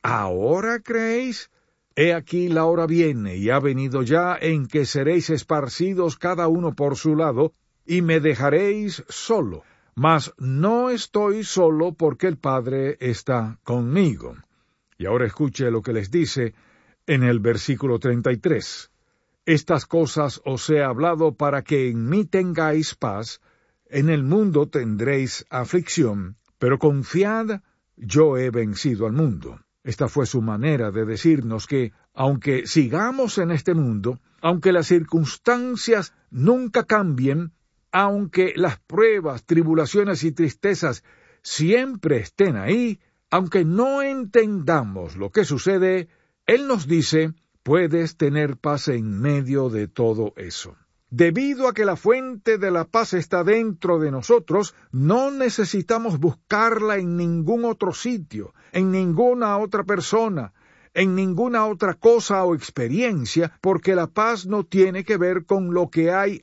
¿Ahora creéis? He aquí la hora viene, y ha venido ya, en que seréis esparcidos cada uno por su lado, y me dejaréis solo. Mas no estoy solo, porque el Padre está conmigo. Y ahora escuche lo que les dice en el versículo 33. Estas cosas os he hablado para que en mí tengáis paz. En el mundo tendréis aflicción, pero confiad, yo he vencido al mundo. Esta fue su manera de decirnos que, aunque sigamos en este mundo, aunque las circunstancias nunca cambien, aunque las pruebas, tribulaciones y tristezas siempre estén ahí, aunque no entendamos lo que sucede, Él nos dice, puedes tener paz en medio de todo eso. Debido a que la fuente de la paz está dentro de nosotros, no necesitamos buscarla en ningún otro sitio, en ninguna otra persona, en ninguna otra cosa o experiencia, porque la paz no tiene que ver con lo que hay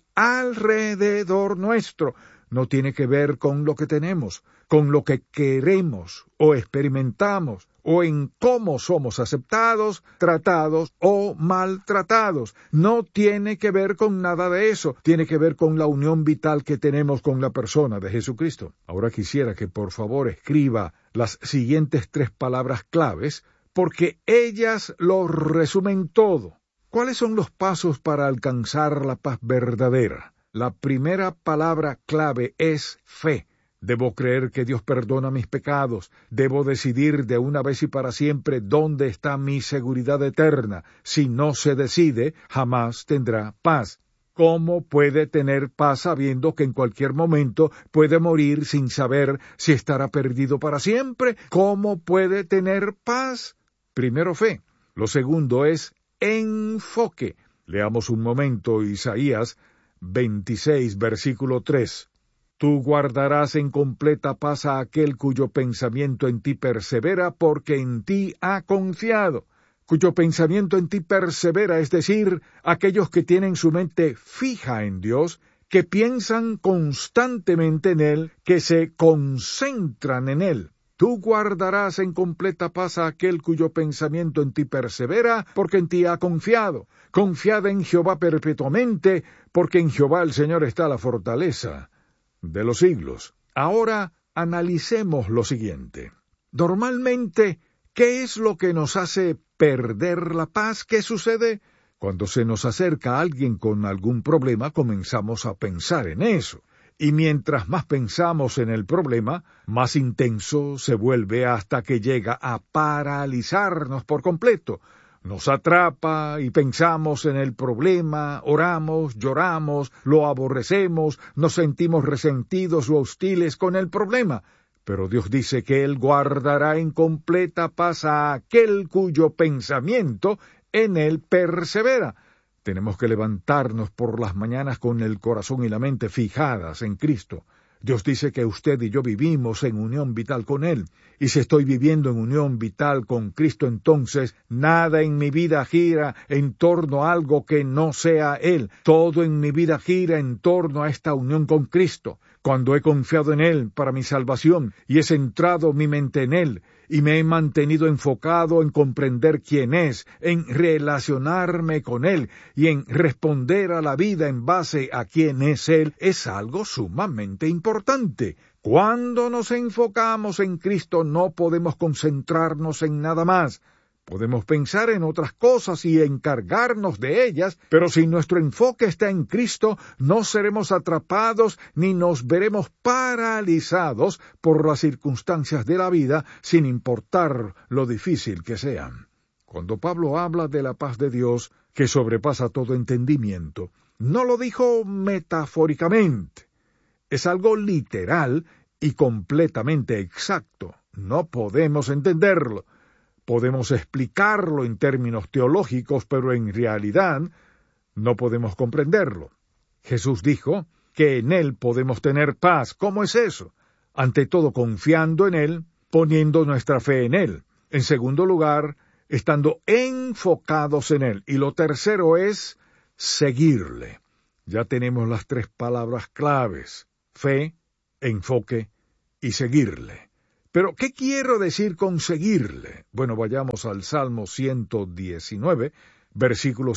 alrededor nuestro, no tiene que ver con lo que tenemos, con lo que queremos o experimentamos, o en cómo somos aceptados, tratados o maltratados. No tiene que ver con nada de eso, tiene que ver con la unión vital que tenemos con la persona de Jesucristo. Ahora quisiera que por favor escriba las siguientes 3 palabras claves, porque ellas lo resumen todo. ¿Cuáles son los pasos para alcanzar la paz verdadera? La primera palabra clave es fe. Debo creer que Dios perdona mis pecados. Debo decidir de una vez y para siempre dónde está mi seguridad eterna. Si no se decide, jamás tendrá paz. ¿Cómo puede tener paz sabiendo que en cualquier momento puede morir sin saber si estará perdido para siempre? ¿Cómo puede tener paz? Primero, fe. Lo segundo es enfoque. Leamos un momento Isaías 26, versículo 3. Tú guardarás en completa paz a aquel cuyo pensamiento en ti persevera, porque en ti ha confiado. Cuyo pensamiento en ti persevera, es decir, aquellos que tienen su mente fija en Dios, que piensan constantemente en Él, que se concentran en Él. Tú guardarás en completa paz a aquel cuyo pensamiento en ti persevera, porque en ti ha confiado. Confiad en Jehová perpetuamente, porque en Jehová el Señor está la fortaleza de los siglos. Ahora analicemos lo siguiente. Normalmente, ¿qué es lo que nos hace perder la paz? ¿Qué sucede? Cuando se nos acerca alguien con algún problema, comenzamos a pensar en eso. Y mientras más pensamos en el problema, más intenso se vuelve hasta que llega a paralizarnos por completo. Nos atrapa y pensamos en el problema, oramos, lloramos, lo aborrecemos, nos sentimos resentidos o hostiles con el problema. Pero Dios dice que Él guardará en completa paz a aquel cuyo pensamiento en Él persevera. Tenemos que levantarnos por las mañanas con el corazón y la mente fijadas en Cristo. Dios dice que usted y yo vivimos en unión vital con Él. Y si estoy viviendo en unión vital con Cristo, entonces nada en mi vida gira en torno a algo que no sea Él. Todo en mi vida gira en torno a esta unión con Cristo. Cuando he confiado en Él para mi salvación y he centrado mi mente en Él, y me he mantenido enfocado en comprender quién es, en relacionarme con Él y en responder a la vida en base a quién es Él, es algo sumamente importante. Cuando nos enfocamos en Cristo no podemos concentrarnos en nada más. Podemos pensar en otras cosas y encargarnos de ellas, pero si nuestro enfoque está en Cristo, no seremos atrapados ni nos veremos paralizados por las circunstancias de la vida, sin importar lo difícil que sean. Cuando Pablo habla de la paz de Dios, que sobrepasa todo entendimiento, no lo dijo metafóricamente. Es algo literal y completamente exacto. No podemos entenderlo. Podemos explicarlo en términos teológicos, pero en realidad no podemos comprenderlo. Jesús dijo que en Él podemos tener paz. ¿Cómo es eso? Ante todo, confiando en Él, poniendo nuestra fe en Él. En segundo lugar, estando enfocados en Él. Y lo tercero es seguirle. Ya tenemos las 3 palabras claves: fe, enfoque y seguirle. Pero, ¿qué quiero decir con seguirle? Bueno, vayamos al Salmo 119, versículo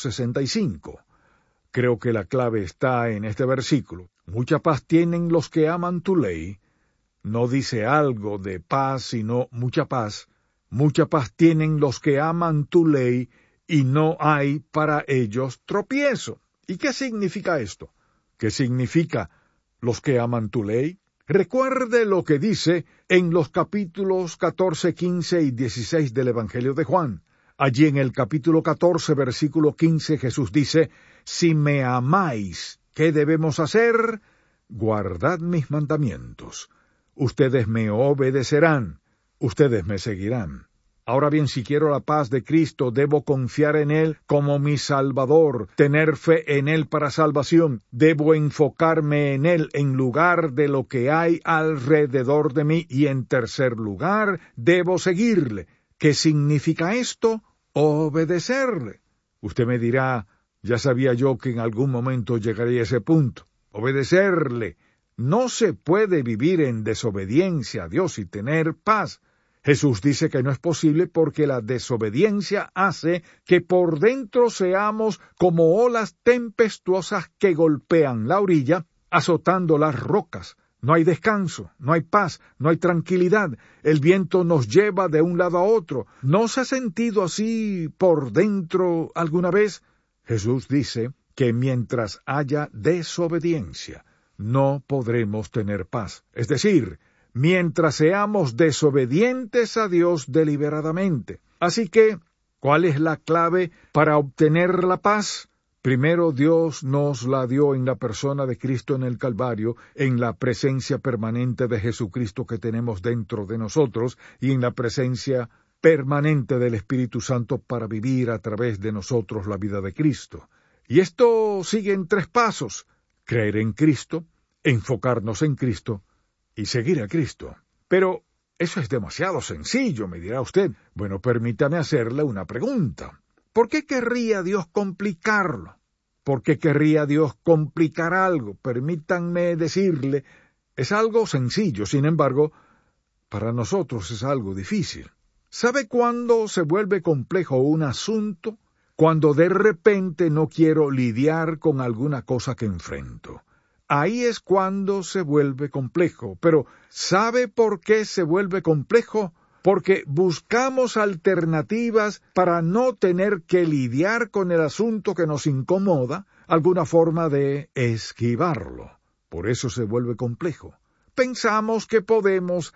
165. Creo que la clave está en este versículo. Mucha paz tienen los que aman tu ley. No dice algo de paz, sino mucha paz. Mucha paz tienen los que aman tu ley, y no hay para ellos tropiezo. ¿Y qué significa esto? ¿Qué significa los que aman tu ley? Recuerde lo que dice en los capítulos 14, 15 y 16 del Evangelio de Juan. Allí en el capítulo 14, versículo 15, Jesús dice, «Si me amáis, ¿qué debemos hacer? Guardad mis mandamientos. Ustedes me obedecerán, ustedes me seguirán». Ahora bien, si quiero la paz de Cristo, debo confiar en Él como mi Salvador, tener fe en Él para salvación. Debo enfocarme en Él en lugar de lo que hay alrededor de mí. Y en tercer lugar, debo seguirle. ¿Qué significa esto? Obedecerle. Usted me dirá, ya sabía yo que en algún momento llegaría a ese punto. Obedecerle. No se puede vivir en desobediencia a Dios y tener paz. Jesús dice que no es posible porque la desobediencia hace que por dentro seamos como olas tempestuosas que golpean la orilla, azotando las rocas. No hay descanso, no hay paz, no hay tranquilidad. El viento nos lleva de un lado a otro. ¿No se ha sentido así por dentro alguna vez? Jesús dice que mientras haya desobediencia, no podremos tener paz. Es decir, mientras seamos desobedientes a Dios deliberadamente. Así que, ¿cuál es la clave para obtener la paz? Primero, Dios nos la dio en la persona de Cristo en el Calvario, en la presencia permanente de Jesucristo que tenemos dentro de nosotros y en la presencia permanente del Espíritu Santo para vivir a través de nosotros la vida de Cristo. Y esto sigue en 3 pasos: creer en Cristo, enfocarnos en Cristo y seguir a Cristo. Pero eso es demasiado sencillo, me dirá usted. Bueno, permítame hacerle una pregunta. ¿Por qué querría Dios complicarlo? ¿Por qué querría Dios complicar algo? Permítanme decirle, es algo sencillo, sin embargo, para nosotros es algo difícil. ¿Sabe cuándo se vuelve complejo un asunto? Cuando de repente no quiero lidiar con alguna cosa que enfrento. Ahí es cuando se vuelve complejo. Pero, ¿sabe por qué se vuelve complejo? Porque buscamos alternativas para no tener que lidiar con el asunto que nos incomoda, alguna forma de esquivarlo. Por eso se vuelve complejo. Pensamos que podemos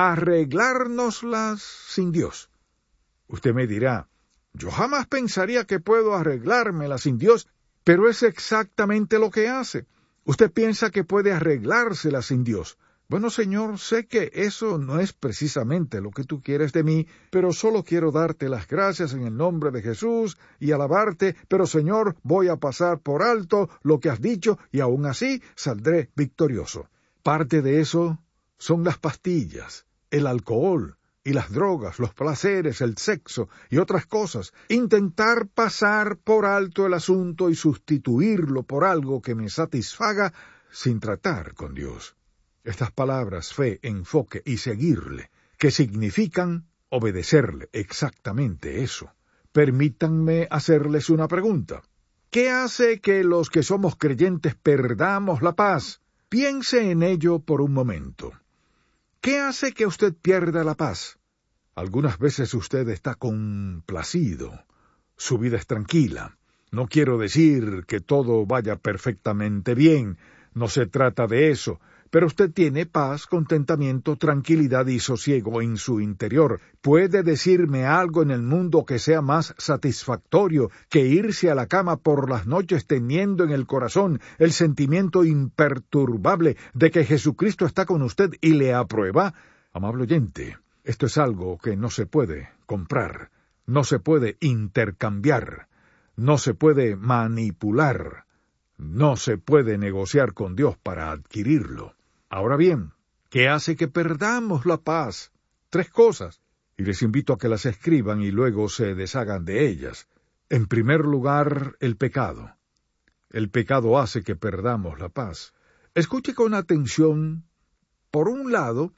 arreglárnoslas sin Dios. Usted me dirá, yo jamás pensaría que puedo arreglármelas sin Dios, pero es exactamente lo que hace. Usted piensa que puede arreglársela sin Dios. Bueno, Señor, sé que eso no es precisamente lo que tú quieres de mí, pero solo quiero darte las gracias en el nombre de Jesús y alabarte, pero Señor, voy a pasar por alto lo que has dicho y aún así saldré victorioso. Parte de eso son las pastillas, el alcohol y las drogas, los placeres, el sexo y otras cosas. Intentar pasar por alto el asunto y sustituirlo por algo que me satisfaga sin tratar con Dios. Estas palabras, fe, enfoque y seguirle, que significan obedecerle, exactamente eso. Permítanme hacerles una pregunta. ¿Qué hace que los que somos creyentes perdamos la paz? Piense en ello por un momento. ¿Qué hace que usted pierda la paz? Algunas veces usted está complacido. Su vida es tranquila. No quiero decir que todo vaya perfectamente bien. No se trata de eso. Pero usted tiene paz, contentamiento, tranquilidad y sosiego en su interior. ¿Puede decirme algo en el mundo que sea más satisfactorio que irse a la cama por las noches teniendo en el corazón el sentimiento imperturbable de que Jesucristo está con usted y le aprueba? Amable oyente, esto es algo que no se puede comprar, no se puede intercambiar, no se puede manipular, no se puede negociar con Dios para adquirirlo. Ahora bien, ¿qué hace que perdamos la paz? 3 cosas, y les invito a que las escriban y luego se deshagan de ellas. En primer lugar, el pecado. El pecado hace que perdamos la paz. Escuche con atención. Por un lado,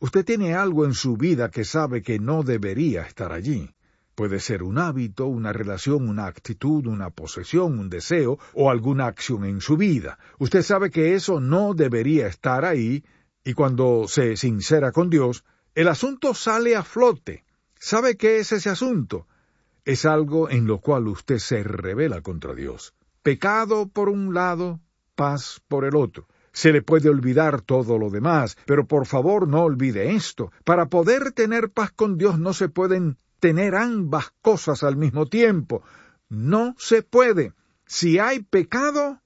Usted tiene algo en su vida que sabe que no debería estar allí. Puede ser un hábito, una relación, una actitud, una posesión, un deseo o alguna acción en su vida. Usted sabe que eso no debería estar ahí y cuando se sincera con Dios, el asunto sale a flote. ¿Sabe qué es ese asunto? Es algo en lo cual usted se rebela contra Dios. Pecado por un lado, paz por el otro. Se le puede olvidar todo lo demás, pero por favor no olvide esto. Para poder tener paz con Dios no se pueden tener ambas cosas al mismo tiempo. No se puede. Si hay pecado,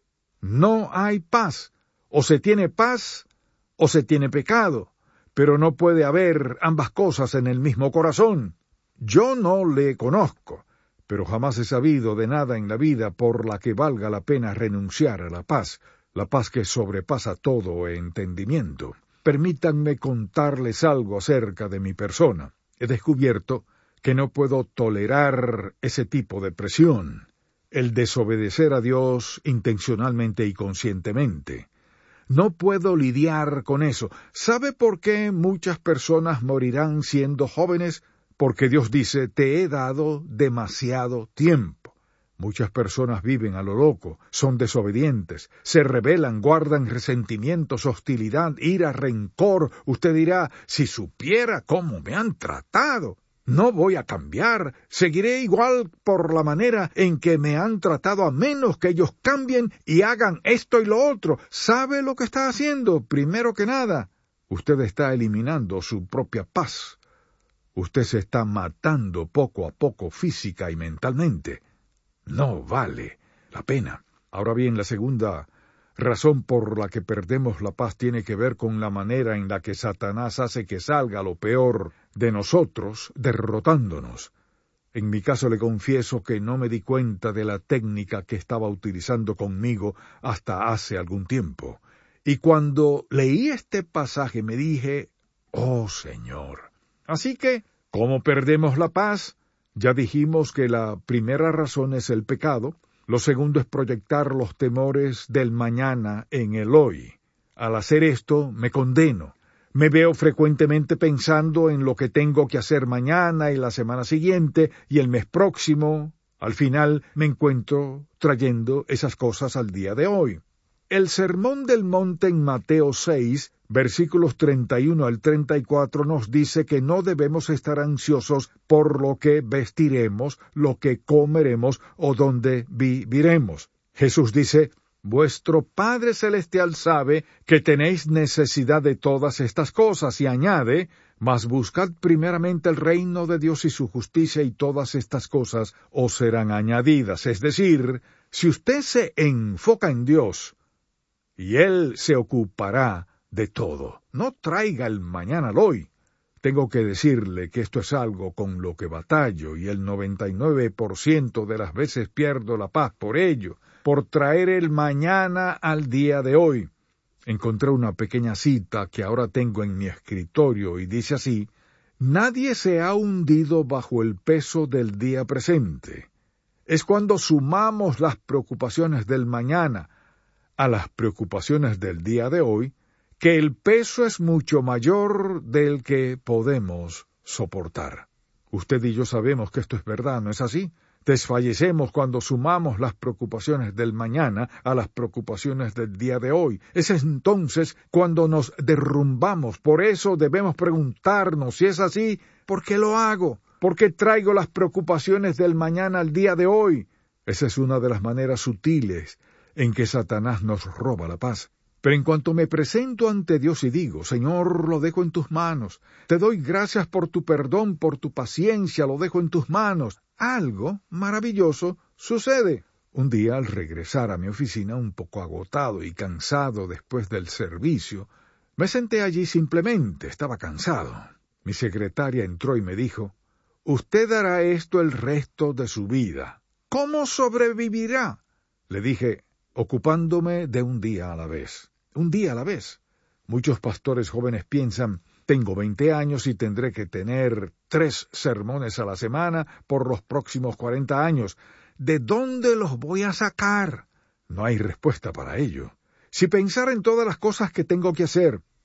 no hay paz. O se tiene paz, o se tiene pecado. Pero no puede haber ambas cosas en el mismo corazón. Yo no le conozco, pero jamás he sabido de nada en la vida por la que valga la pena renunciar a la paz que sobrepasa todo entendimiento. Permítanme contarles algo acerca de mi persona. He descubierto que no puedo tolerar ese tipo de presión, el desobedecer a Dios intencionalmente y conscientemente. No puedo lidiar con eso. ¿Sabe por qué muchas personas morirán siendo jóvenes? Porque Dios dice, te he dado demasiado tiempo. Muchas personas viven a lo loco, son desobedientes, se rebelan, guardan resentimientos, hostilidad, ira, rencor. Usted dirá, si supiera cómo me han tratado. No voy a cambiar, seguiré igual por la manera en que me han tratado a menos que ellos cambien y hagan esto y lo otro. ¿Sabe lo que está haciendo? Primero que nada, usted está eliminando su propia paz. Usted se está matando poco a poco física y mentalmente. No vale la pena. Ahora bien, la segunda razón por la que perdemos la paz tiene que ver con la manera en la que Satanás hace que salga lo peor de nosotros, derrotándonos. En mi caso le confieso que no me di cuenta de la técnica que estaba utilizando conmigo hasta hace algún tiempo. Y cuando leí este pasaje me dije, ¡oh, Señor! Así que, ¿cómo perdemos la paz? Ya dijimos que la primera razón es el pecado. Lo segundo es proyectar los temores del mañana en el hoy. Al hacer esto, me condeno. Me veo frecuentemente pensando en lo que tengo que hacer mañana y la semana siguiente y el mes próximo. Al final, me encuentro trayendo esas cosas al día de hoy. El Sermón del Monte en Mateo 6, versículos 31 al 34, nos dice que no debemos estar ansiosos por lo que vestiremos, lo que comeremos o dónde viviremos. Jesús dice, vuestro Padre Celestial sabe que tenéis necesidad de todas estas cosas, y añade, mas buscad primeramente el reino de Dios y su justicia, y todas estas cosas os serán añadidas. Es decir, si usted se enfoca en Dios, y Él se ocupará de todo. No traiga el mañana al hoy. Tengo que decirle que esto es algo con lo que batallo y el 99% de las veces pierdo la paz por ello, por traer el mañana al día de hoy. Encontré una pequeña cita que ahora tengo en mi escritorio y dice así, nadie se ha hundido bajo el peso del día presente. Es cuando sumamos las preocupaciones del mañana a las preocupaciones del día de hoy, que el peso es mucho mayor del que podemos soportar. Usted y yo sabemos que esto es verdad, ¿no es así? Desfallecemos cuando sumamos las preocupaciones del mañana a las preocupaciones del día de hoy. Es entonces cuando nos derrumbamos. Por eso debemos preguntarnos, si es así, ¿por qué lo hago? ¿Por qué traigo las preocupaciones del mañana al día de hoy? Esa es una de las maneras sutiles en que Satanás nos roba la paz. Pero en cuanto me presento ante Dios y digo, Señor, lo dejo en tus manos, te doy gracias por tu perdón, por tu paciencia, lo dejo en tus manos, algo maravilloso sucede. Un día, al regresar a mi oficina, un poco agotado y cansado después del servicio, me senté allí simplemente, estaba cansado. Mi secretaria entró y me dijo, usted hará esto el resto de su vida. ¿Cómo sobrevivirá? Le dije, ocupándome de un día a la vez. Un día a la vez. Muchos pastores jóvenes piensan, tengo 20 años y tendré que tener 3 sermones a la semana por los próximos 40 años. ¿De dónde los voy a sacar? No hay respuesta para ello. Si pensara en todas las cosas que tengo que hacer,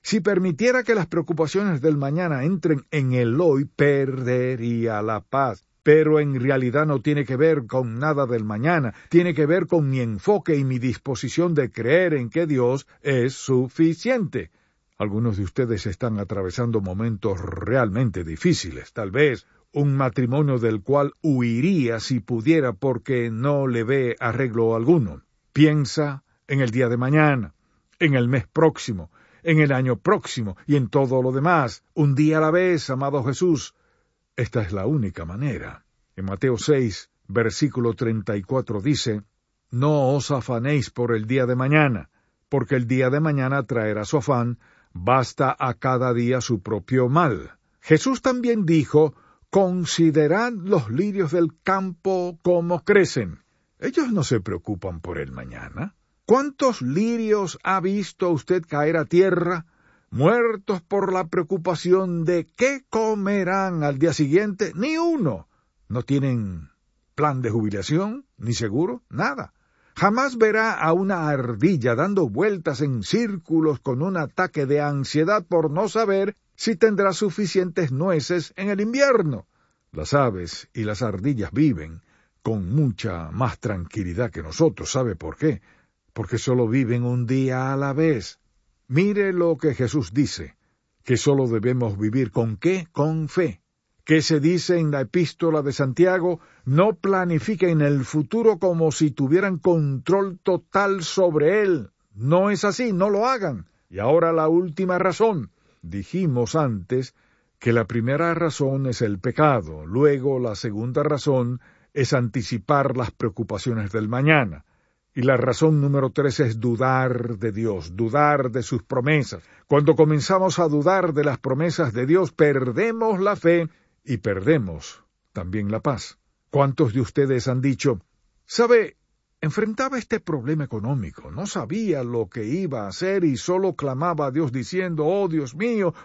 Si permitiera que las preocupaciones del mañana entren en el hoy, perdería la paz. Pero en realidad no tiene que ver con nada del mañana, tiene que ver con mi enfoque y mi disposición de creer en que Dios es suficiente. Algunos de ustedes están atravesando momentos realmente difíciles, tal vez un matrimonio del cual huiría si pudiera porque no le ve arreglo alguno. Piensa en el día de mañana, en el mes próximo, en el año próximo y en todo lo demás. Un día a la vez, amado Jesús. Esta es la única manera. En Mateo 6, versículo 34 dice, «No os afanéis por el día de mañana, porque el día de mañana traerá su afán, basta a cada día su propio mal». Jesús también dijo, «Considerad los lirios del campo cómo crecen». Ellos no se preocupan por el mañana. ¿Cuántos lirios ha visto usted caer a tierra, muertos por la preocupación de qué comerán al día siguiente? Ni uno. No tienen plan de jubilación, ni seguro, nada. Jamás verá a una ardilla dando vueltas en círculos con un ataque de ansiedad por no saber si tendrá suficientes nueces en el invierno. Las aves y las ardillas viven con mucha más tranquilidad que nosotros. ¿Sabe por qué? Porque solo viven un día a la vez. Mire lo que Jesús dice, que solo debemos vivir ¿con qué? Con fe. ¿Qué se dice en la epístola de Santiago? No planifiquen el futuro como si tuvieran control total sobre él. No es así, no lo hagan. Y ahora la última razón. Dijimos antes que la primera razón es el pecado, luego la segunda razón es anticipar las preocupaciones del mañana. Y la razón número 3 es dudar de Dios, dudar de sus promesas. Cuando comenzamos a dudar de las promesas de Dios, perdemos la fe y perdemos también la paz. ¿Cuántos de ustedes han dicho, sabe, enfrentaba este problema económico, no sabía lo que iba a hacer y solo clamaba a Dios diciendo, oh Dios mío,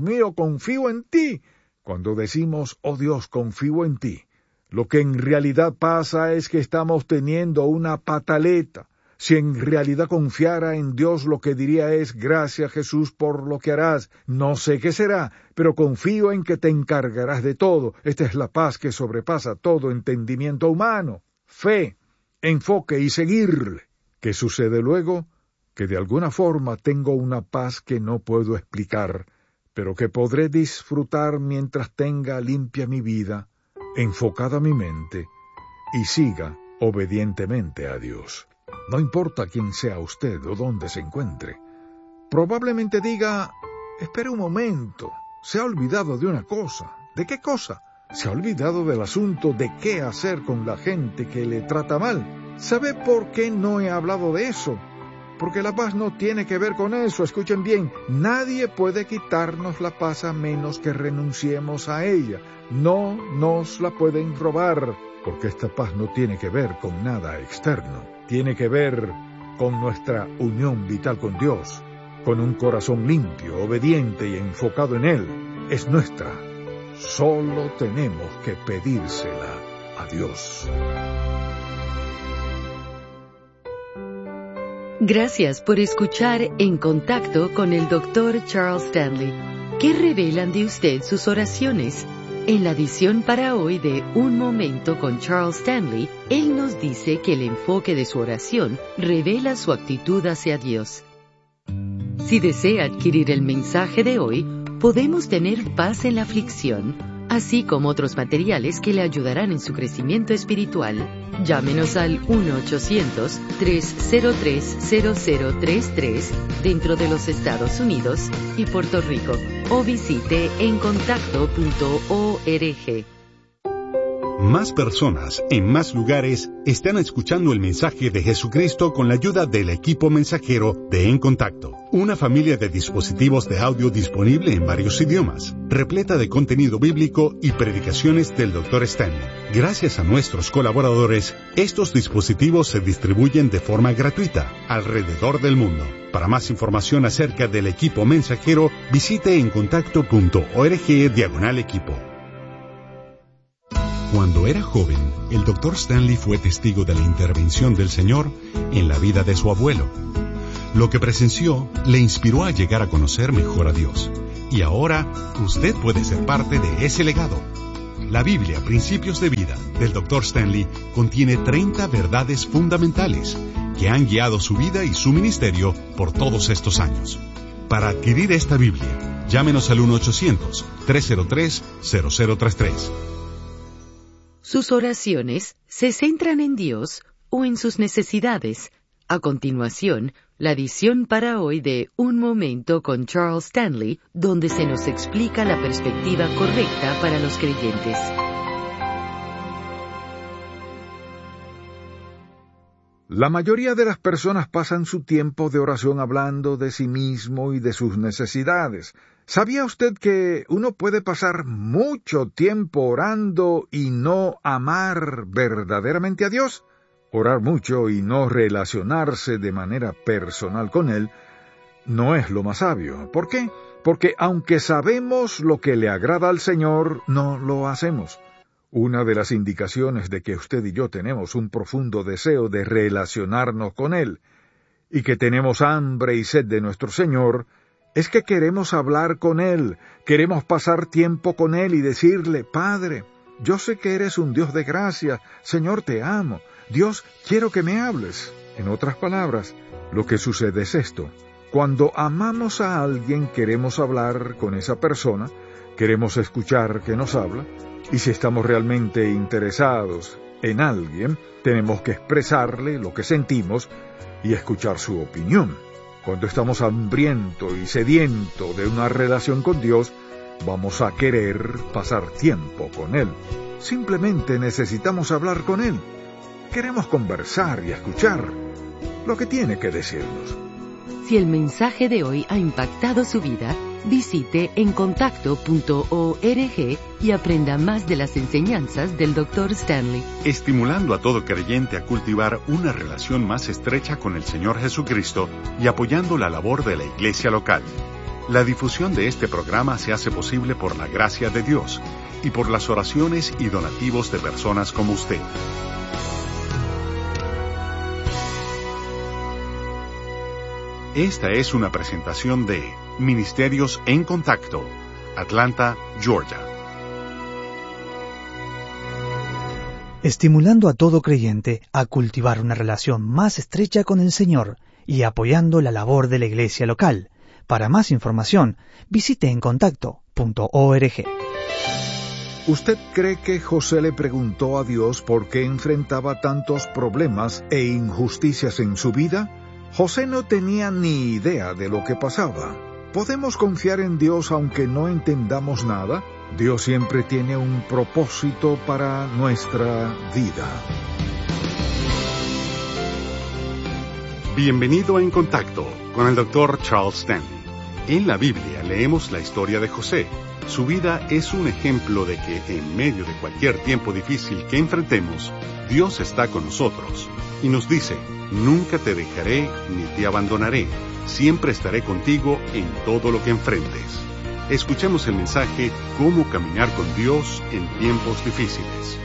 confío en ti? Cuando decimos, oh Dios, confío en ti, lo que en realidad pasa es que estamos teniendo una pataleta. Si en realidad confiara en Dios, lo que diría es, gracias Jesús por lo que harás. No sé qué será, pero confío en que te encargarás de todo. Esta es la paz que sobrepasa todo entendimiento humano. Fe, enfoque y seguirle. ¿Qué sucede luego? Que de alguna forma tengo una paz que no puedo explicar, pero que podré disfrutar mientras tenga limpia mi vida, enfocada mi mente, y siga obedientemente a Dios. No importa quién sea usted o dónde se encuentre. Probablemente diga, espere un momento, se ha olvidado de una cosa. ¿De qué cosa? Se ha olvidado del asunto de qué hacer con la gente que le trata mal. ¿Sabe por qué no he hablado de eso? Porque la paz no tiene que ver con eso. Escuchen bien, nadie puede quitarnos la paz a menos que renunciemos a ella. No nos la pueden robar, porque esta paz no tiene que ver con nada externo. Tiene que ver con nuestra unión vital con Dios, con un corazón limpio, obediente y enfocado en Él. Es nuestra. Solo tenemos que pedírsela a Dios. Gracias por escuchar En Contacto con el Dr. Charles Stanley. ¿Qué revelan de usted sus oraciones? En la edición para hoy de Un Momento con Charles Stanley, él nos dice que el enfoque de su oración revela su actitud hacia Dios. Si desea adquirir el mensaje de hoy, Podemos tener paz en la aflicción, así como otros materiales que le ayudarán en su crecimiento espiritual. Llámenos al 1-800-303-0033 dentro de los Estados Unidos y Puerto Rico, o visite encontacto.org. Más personas, en más lugares, están escuchando el mensaje de Jesucristo con la ayuda del equipo mensajero de En Contacto, una familia de dispositivos de audio disponible en varios idiomas, repleta de contenido bíblico y predicaciones del Dr. Stanley. Gracias a nuestros colaboradores, estos dispositivos se distribuyen de forma gratuita alrededor del mundo. Para más información acerca del equipo mensajero, visite encontacto.org/equipo. Cuando era joven, el Dr. Stanley fue testigo de la intervención del Señor en la vida de su abuelo. Lo que presenció le inspiró a llegar a conocer mejor a Dios. Y ahora usted puede ser parte de ese legado. La Biblia, Principios de Vida, del Dr. Stanley, contiene 30 verdades fundamentales que han guiado su vida y su ministerio por todos estos años. Para adquirir esta Biblia, llámenos al 1-800-303-0033. Sus oraciones se centran en Dios o en sus necesidades. A continuación, la edición para hoy de Un Momento con Charles Stanley, donde se nos explica la perspectiva correcta para los creyentes. La mayoría de las personas pasan su tiempo de oración hablando de sí mismo y de sus necesidades. ¿Sabía usted que uno puede pasar mucho tiempo orando y no amar verdaderamente a Dios? Orar mucho y no relacionarse de manera personal con Él no es lo más sabio. ¿Por qué? Porque aunque sabemos lo que le agrada al Señor, no lo hacemos. Una de las indicaciones de que usted y yo tenemos un profundo deseo de relacionarnos con Él y que tenemos hambre y sed de nuestro Señor es que queremos hablar con Él, queremos pasar tiempo con Él y decirle: Padre, yo sé que eres un Dios de gracia, Señor, te amo, Dios, quiero que me hables. En otras palabras, lo que sucede es esto: cuando amamos a alguien queremos hablar con esa persona, queremos escuchar que nos habla, y si estamos realmente interesados en alguien, tenemos que expresarle lo que sentimos y escuchar su opinión. Cuando estamos hambriento y sediento de una relación con Dios, vamos a querer pasar tiempo con Él. Simplemente necesitamos hablar con Él. Queremos conversar y escuchar lo que tiene que decirnos. Si el mensaje de hoy ha impactado su vida, visite encontacto.org y aprenda más de las enseñanzas del Dr. Stanley. Estimulando a todo creyente a cultivar una relación más estrecha con el Señor Jesucristo y apoyando la labor de la iglesia local. La difusión de este programa se hace posible por la gracia de Dios y por las oraciones y donativos de personas como usted. Esta es una presentación de Ministerios en Contacto, Atlanta, Georgia. Estimulando a todo creyente a cultivar una relación más estrecha con el Señor y apoyando la labor de la iglesia local. Para más información, visite encontacto.org. ¿Usted cree que José le preguntó a Dios por qué enfrentaba tantos problemas e injusticias en su vida? José no tenía ni idea de lo que pasaba. ¿Podemos confiar en Dios aunque no entendamos nada? Dios siempre tiene un propósito para nuestra vida. Bienvenido a En Contacto con el Dr. Charles Stanley. En la Biblia leemos la historia de José. Su vida es un ejemplo de que en medio de cualquier tiempo difícil que enfrentemos, Dios está con nosotros y nos dice: nunca te dejaré ni te abandonaré, siempre estaré contigo en todo lo que enfrentes. Escuchemos el mensaje Cómo caminar con Dios en tiempos difíciles.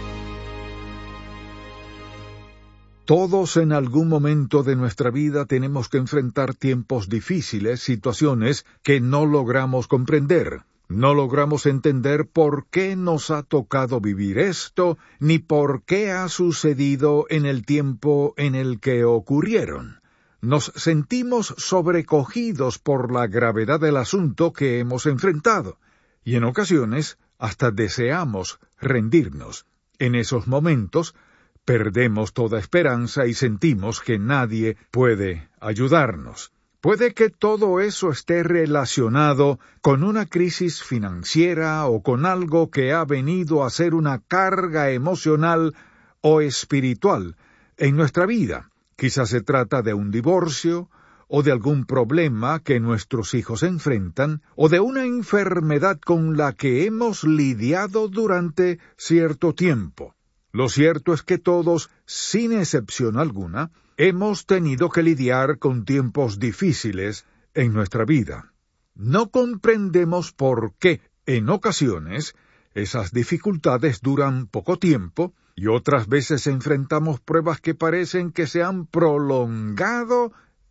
Todos en algún momento de nuestra vida tenemos que enfrentar tiempos difíciles, situaciones que no logramos comprender. No logramos entender por qué nos ha tocado vivir esto, ni por qué ha sucedido en el tiempo en el que ocurrieron. Nos sentimos sobrecogidos por la gravedad del asunto que hemos enfrentado, y en ocasiones hasta deseamos rendirnos. En esos momentos perdemos toda esperanza y sentimos que nadie puede ayudarnos. Puede que todo eso esté relacionado con una crisis financiera o con algo que ha venido a ser una carga emocional o espiritual en nuestra vida. Quizás se trata de un divorcio, o de algún problema que nuestros hijos enfrentan, o de una enfermedad con la que hemos lidiado durante cierto tiempo. Lo cierto es que todos, sin excepción alguna, hemos tenido que lidiar con tiempos difíciles en nuestra vida. No comprendemos por qué, en ocasiones, esas dificultades duran poco tiempo y otras veces enfrentamos pruebas que parecen que se han prolongado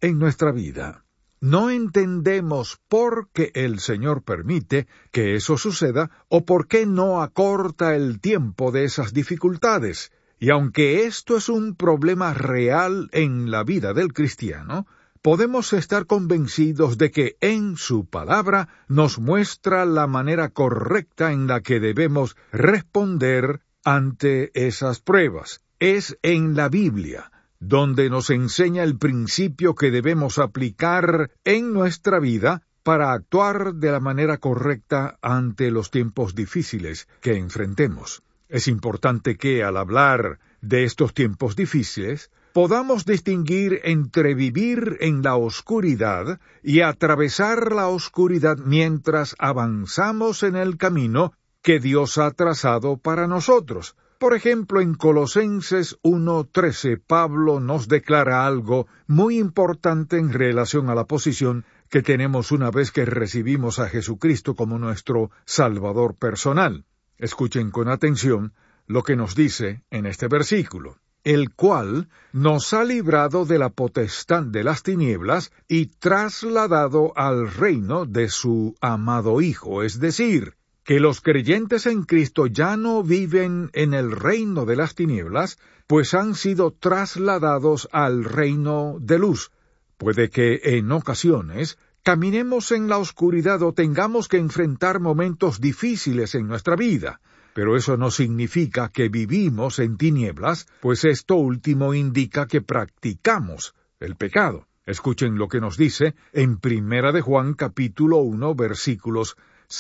en nuestra vida. No entendemos por qué el Señor permite que eso suceda o por qué no acorta el tiempo de esas dificultades. Y aunque esto es un problema real en la vida del cristiano, podemos estar convencidos de que en su palabra nos muestra la manera correcta en la que debemos responder ante esas pruebas. Es en la Biblia donde nos enseña el principio que debemos aplicar en nuestra vida para actuar de la manera correcta ante los tiempos difíciles que enfrentemos. Es importante que, al hablar de estos tiempos difíciles, podamos distinguir entre vivir en la oscuridad y atravesar la oscuridad mientras avanzamos en el camino que Dios ha trazado para nosotros. Por ejemplo, en Colosenses 1:13, Pablo nos declara algo muy importante en relación a la posición que tenemos una vez que recibimos a Jesucristo como nuestro Salvador personal. Escuchen con atención lo que nos dice en este versículo: el cual nos ha librado de la potestad de las tinieblas y trasladado al reino de su amado Hijo, es decir, que los creyentes en Cristo ya no viven en el reino de las tinieblas, pues han sido trasladados al reino de luz. Puede que en ocasiones caminemos en la oscuridad o tengamos que enfrentar momentos difíciles en nuestra vida, pero eso no significa que vivimos en tinieblas, pues esto último indica que practicamos el pecado. Escuchen lo que nos dice en 1 de Juan capítulo 1 versículos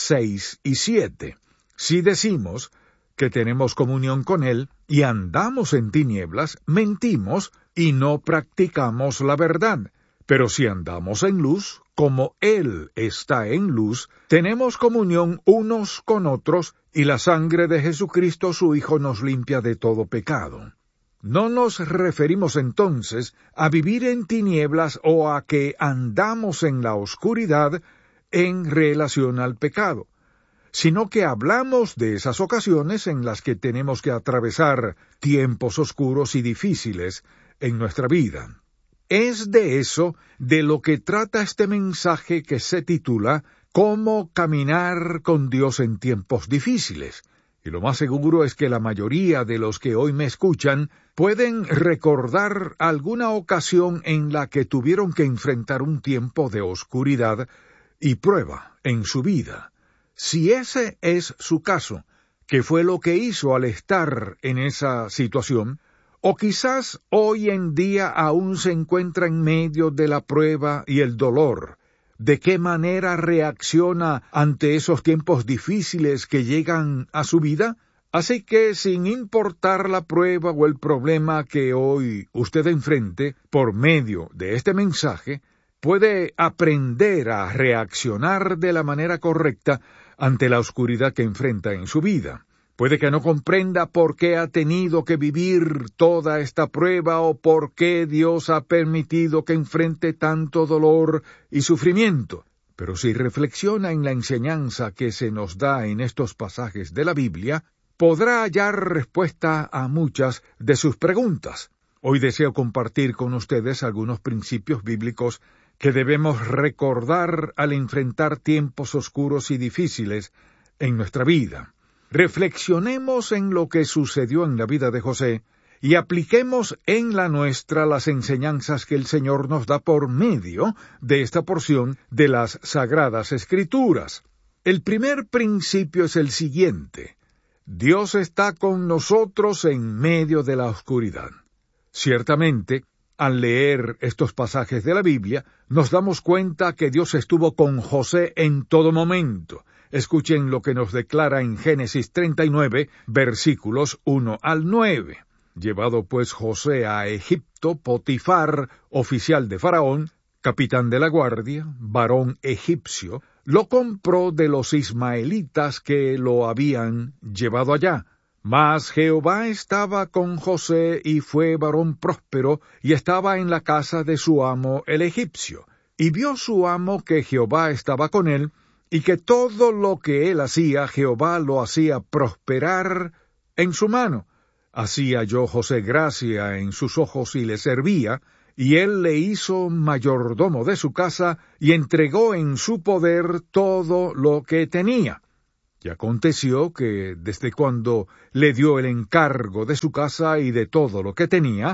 6 y 7. Si decimos que tenemos comunión con Él y andamos en tinieblas, mentimos y no practicamos la verdad. Pero si andamos en luz, como Él está en luz, tenemos comunión unos con otros, y la sangre de Jesucristo su Hijo nos limpia de todo pecado. No nos referimos entonces a vivir en tinieblas o a que andamos en la oscuridad en relación al pecado, sino que hablamos de esas ocasiones en las que tenemos que atravesar tiempos oscuros y difíciles en nuestra vida. Es de eso de lo que trata este mensaje que se titula «Cómo caminar con Dios en tiempos difíciles». Y lo más seguro es que la mayoría de los que hoy me escuchan pueden recordar alguna ocasión en la que tuvieron que enfrentar un tiempo de oscuridad y prueba en su vida. Si ese es su caso, ¿qué fue lo que hizo al estar en esa situación? O quizás hoy en día aún se encuentra en medio de la prueba y el dolor. ¿De qué manera reacciona ante esos tiempos difíciles que llegan a su vida? Así que, sin importar la prueba o el problema que hoy usted enfrente, por medio de este mensaje, puede aprender a reaccionar de la manera correcta ante la oscuridad que enfrenta en su vida. Puede que no comprenda por qué ha tenido que vivir toda esta prueba o por qué Dios ha permitido que enfrente tanto dolor y sufrimiento. Pero si reflexiona en la enseñanza que se nos da en estos pasajes de la Biblia, podrá hallar respuesta a muchas de sus preguntas. Hoy deseo compartir con ustedes algunos principios bíblicos que debemos recordar al enfrentar tiempos oscuros y difíciles en nuestra vida. Reflexionemos en lo que sucedió en la vida de José y apliquemos en la nuestra las enseñanzas que el Señor nos da por medio de esta porción de las Sagradas Escrituras. El primer principio es el siguiente: Dios está con nosotros en medio de la oscuridad. Ciertamente, al leer estos pasajes de la Biblia, nos damos cuenta que Dios estuvo con José en todo momento. Escuchen lo que nos declara en Génesis 39, versículos 1 al 9. Llevado pues José a Egipto, Potifar, oficial de Faraón, capitán de la guardia, varón egipcio, lo compró de los ismaelitas que lo habían llevado allá. Mas Jehová estaba con José y fue varón próspero y estaba en la casa de su amo el egipcio. Y vio su amo que Jehová estaba con él, y que todo lo que él hacía, Jehová lo hacía prosperar en su mano. Así halló José gracia en sus ojos y le servía, y él le hizo mayordomo de su casa, y entregó en su poder todo lo que tenía. Y aconteció que, desde cuando le dio el encargo de su casa y de todo lo que tenía,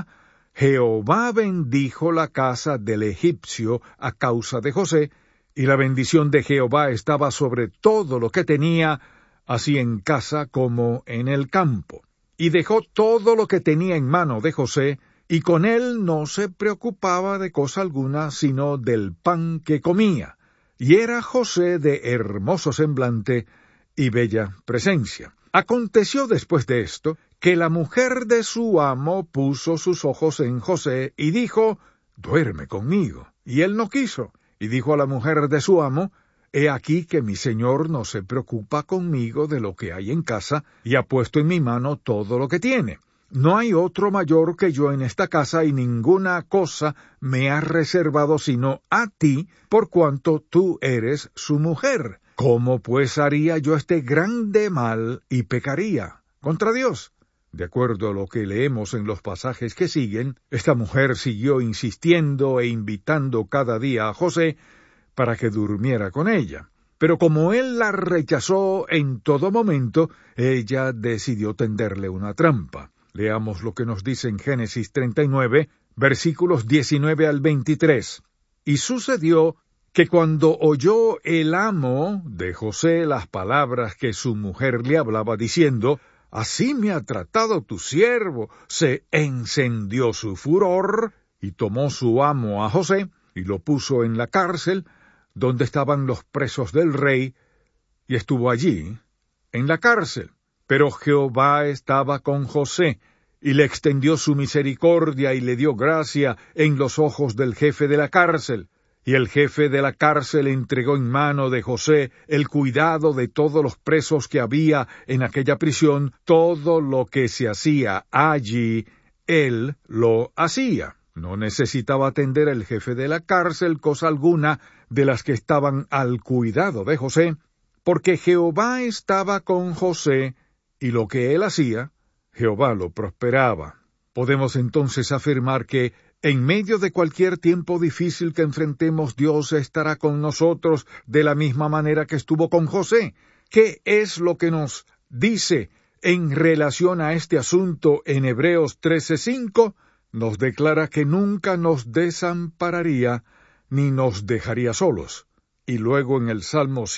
Jehová bendijo la casa del egipcio a causa de José, y la bendición de Jehová estaba sobre todo lo que tenía, así en casa como en el campo. Y dejó todo lo que tenía en mano de José, y con él no se preocupaba de cosa alguna, sino del pan que comía. Y era José de hermoso semblante y bella presencia. Aconteció después de esto, que la mujer de su amo puso sus ojos en José, y dijo, duerme conmigo. Y él no quiso. Y dijo a la mujer de su amo, he aquí que mi señor no se preocupa conmigo de lo que hay en casa, y ha puesto en mi mano todo lo que tiene. No hay otro mayor que yo en esta casa, y ninguna cosa me ha reservado sino a ti, por cuanto tú eres su mujer. ¿Cómo pues haría yo este grande mal y pecaría contra Dios? De acuerdo a lo que leemos en los pasajes que siguen, esta mujer siguió insistiendo e invitando cada día a José para que durmiera con ella. Pero como él la rechazó en todo momento, ella decidió tenderle una trampa. Leamos lo que nos dice en Génesis 39, versículos 19 al 23. Y sucedió que cuando oyó el amo de José las palabras que su mujer le hablaba diciendo, así me ha tratado tu siervo, se encendió su furor, y tomó su amo a José, y lo puso en la cárcel, donde estaban los presos del rey, y estuvo allí, en la cárcel. Pero Jehová estaba con José, y le extendió su misericordia y le dio gracia en los ojos del jefe de la cárcel. Y el jefe de la cárcel entregó en mano de José el cuidado de todos los presos que había en aquella prisión. Todo lo que se hacía allí, él lo hacía. No necesitaba atender el jefe de la cárcel cosa alguna de las que estaban al cuidado de José, porque Jehová estaba con José, y lo que él hacía, Jehová lo prosperaba. Podemos entonces afirmar que en medio de cualquier tiempo difícil que enfrentemos, Dios estará con nosotros de la misma manera que estuvo con José. ¿Qué es lo que nos dice en relación a este asunto en Hebreos 13:5? Nos declara que nunca nos desampararía ni nos dejaría solos. Y luego en el Salmo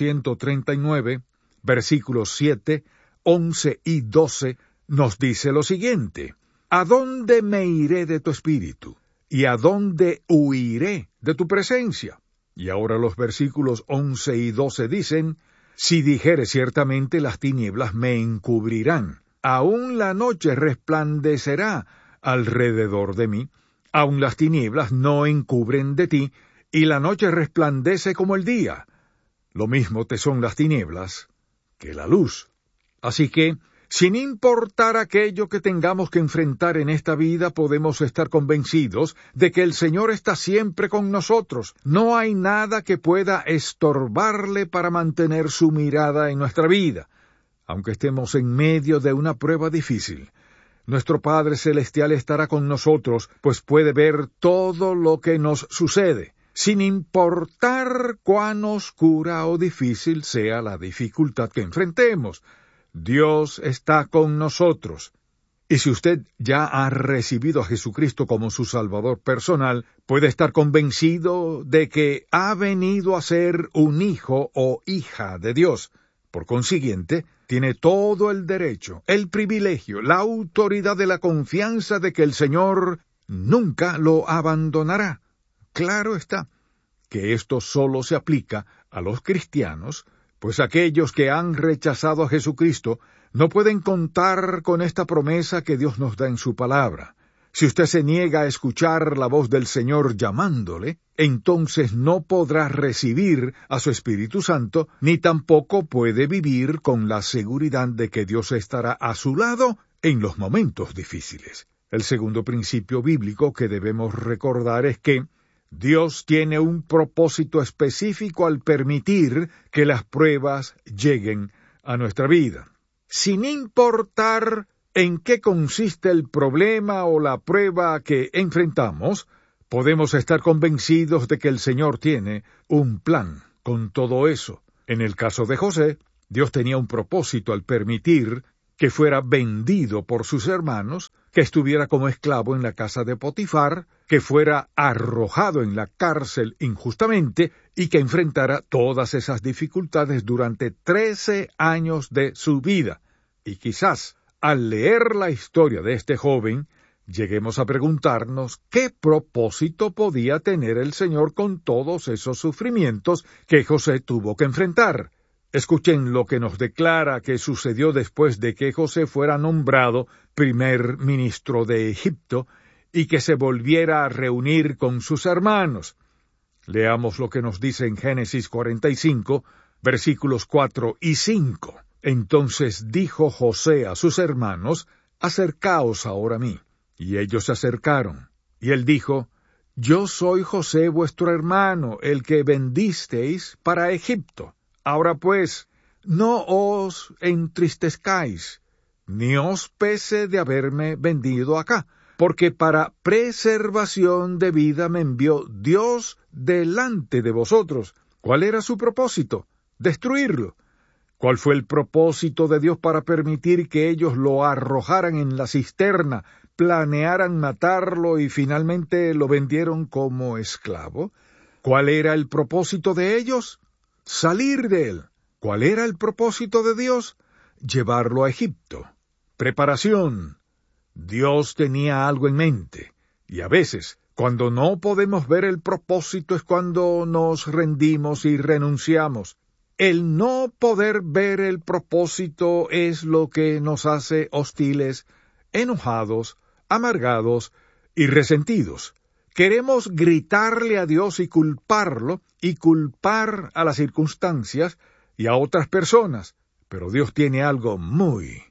139, versículos 7, 11 y 12, nos dice lo siguiente: ¿A dónde me iré de tu espíritu? ¿Y a dónde huiré de tu presencia? Y ahora los versículos 11 y 12 dicen, si dijere ciertamente las tinieblas me encubrirán, aún la noche resplandecerá alrededor de mí, aún las tinieblas no encubren de ti, y la noche resplandece como el día. Lo mismo te son las tinieblas que la luz. Así que, sin importar aquello que tengamos que enfrentar en esta vida, podemos estar convencidos de que el Señor está siempre con nosotros. No hay nada que pueda estorbarle para mantener su mirada en nuestra vida. Aunque estemos en medio de una prueba difícil, nuestro Padre Celestial estará con nosotros, pues puede ver todo lo que nos sucede, sin importar cuán oscura o difícil sea la dificultad que enfrentemos. Dios está con nosotros. Y si usted ya ha recibido a Jesucristo como su Salvador personal, puede estar convencido de que ha venido a ser un hijo o hija de Dios. Por consiguiente, tiene todo el derecho, el privilegio, la autoridad de la confianza de que el Señor nunca lo abandonará. Claro está que esto solo se aplica a los cristianos, pues aquellos que han rechazado a Jesucristo no pueden contar con esta promesa que Dios nos da en su palabra. Si usted se niega a escuchar la voz del Señor llamándole, entonces no podrá recibir a su Espíritu Santo, ni tampoco puede vivir con la seguridad de que Dios estará a su lado en los momentos difíciles. El segundo principio bíblico que debemos recordar es que Dios tiene un propósito específico al permitir que las pruebas lleguen a nuestra vida. Sin importar en qué consiste el problema o la prueba que enfrentamos, Podemos estar convencidos de que el Señor tiene un plan con todo eso. En el caso de José, Dios tenía un propósito al permitir que fuera vendido por sus hermanos, que estuviera como esclavo en la casa de Potifar, que fuera arrojado en la cárcel injustamente y que enfrentara todas esas dificultades durante 13 años de su vida. Y quizás, al leer la historia de este joven, lleguemos a preguntarnos qué propósito podía tener el Señor con todos esos sufrimientos que José tuvo que enfrentar. Escuchen lo que nos declara que sucedió después de que José fuera nombrado primer ministro de Egipto y que se volviera a reunir con sus hermanos. Leamos lo que nos dice en Génesis 45, versículos 4 y 5. Entonces dijo José a sus hermanos: «Acercaos ahora a mí». Y ellos se acercaron. Y él dijo: «Yo soy José vuestro hermano, el que vendisteis para Egipto. Ahora pues, no os entristezcáis, ni os pese de haberme vendido acá, porque para preservación de vida me envió Dios delante de vosotros». ¿Cuál era su propósito? Destruirlo. ¿Cuál fue el propósito de Dios para permitir que ellos lo arrojaran en la cisterna, planearan matarlo y finalmente lo vendieron como esclavo? ¿Cuál era el propósito de ellos? Salir de él. ¿Cuál era el propósito de Dios? Llevarlo a Egipto. Preparación. Dios tenía algo en mente, y a veces, cuando no podemos ver el propósito es cuando nos rendimos y renunciamos. El no poder ver el propósito es lo que nos hace hostiles, enojados, amargados y resentidos. Queremos gritarle a Dios y culparlo, y culpar a las circunstancias y a otras personas, pero Dios tiene algo muy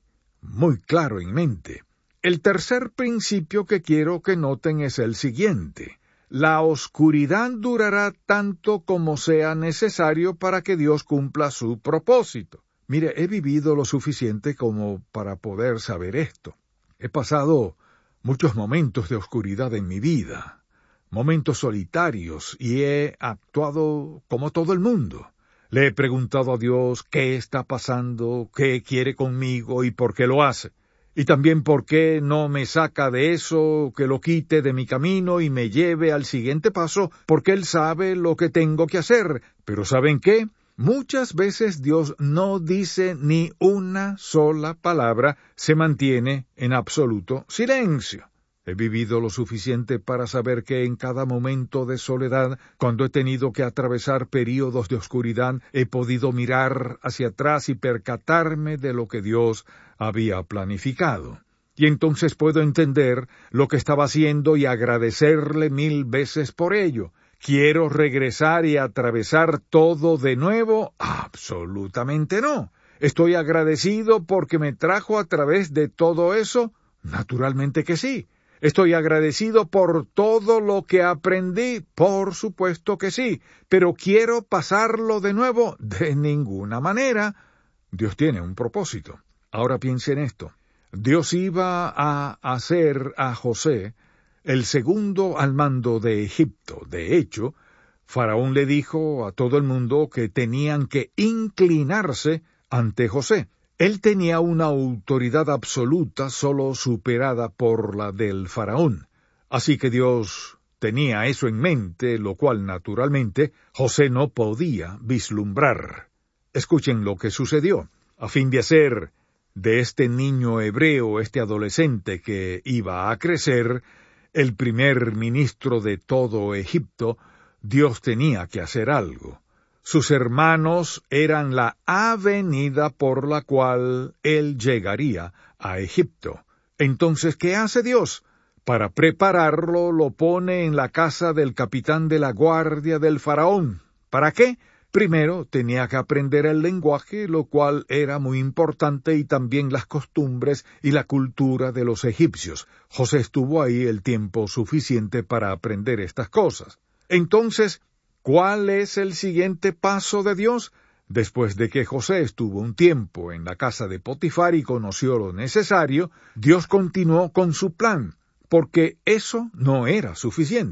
claro en mente. El tercer principio que quiero que noten es el siguiente: la oscuridad durará tanto como sea necesario para que Dios cumpla su propósito. Mire, he vivido lo suficiente como para poder saber esto. He pasado muchos momentos de oscuridad en mi vida, momentos solitarios, y he actuado como todo el mundo. Le he preguntado a Dios qué está pasando, qué quiere conmigo y por qué lo hace. Y también por qué no me saca de eso, que lo quite de mi camino y me lleve al siguiente paso, porque Él sabe lo que tengo que hacer. Pero ¿saben qué? Muchas veces Dios no dice ni una sola palabra, se mantiene en absoluto silencio. He vivido lo suficiente para saber que en cada momento de soledad, cuando he tenido que atravesar períodos de oscuridad, he podido mirar hacia atrás y percatarme de lo que Dios había planificado. Y entonces puedo entender lo que estaba haciendo y agradecerle 1000 veces por ello. ¿Quiero regresar y atravesar todo de nuevo? Absolutamente no. ¿Estoy agradecido porque me trajo a través de todo eso? Naturalmente que sí. ¿Estoy agradecido por todo lo que aprendí? Por supuesto que sí. ¿Pero quiero pasarlo de nuevo? De ninguna manera. Dios tiene un propósito. Ahora piense en esto. Dios iba a hacer a José el segundo al mando de Egipto. De hecho, Faraón le dijo a todo el mundo que tenían que inclinarse ante José. Él tenía una autoridad absoluta solo superada por la del Faraón. Así que Dios tenía eso en mente, lo cual naturalmente José no podía vislumbrar. Escuchen lo que sucedió. A fin de hacer de este niño hebreo, este adolescente que iba a crecer, el primer ministro de todo Egipto, Dios tenía que hacer algo. Sus hermanos eran la avenida por la cual él llegaría a Egipto. Entonces, ¿qué hace Dios? Para prepararlo, lo pone en la casa del capitán de la guardia del faraón. ¿Para qué? Primero, tenía que aprender el lenguaje, lo cual era muy importante, y también las costumbres y la cultura de los egipcios. José estuvo ahí el tiempo suficiente para aprender estas cosas. Entonces, ¿cuál es el siguiente paso de Dios? Después de que José estuvo un tiempo en la casa de Potifar y conoció lo necesario, Dios continuó con su plan, porque eso no era suficiente.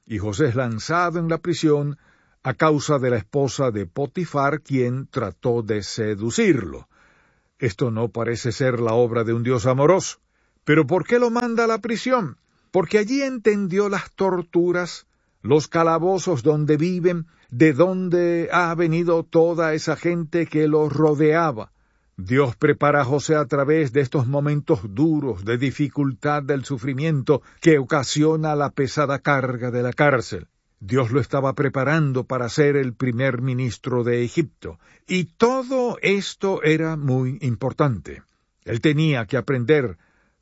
y José es lanzado en la prisión a causa de la esposa de Potifar, quien trató de seducirlo. Esto no parece ser la obra de un Dios amoroso. ¿Pero por qué lo manda a la prisión? Porque allí entendió las torturas, los calabozos donde viven, de dónde ha venido toda esa gente que los rodeaba. Dios prepara a José a través de estos momentos duros de dificultad del sufrimiento que ocasiona la pesada carga de la cárcel. Dios lo estaba preparando para ser el primer ministro de Egipto, y todo esto era muy importante. Él tenía que aprender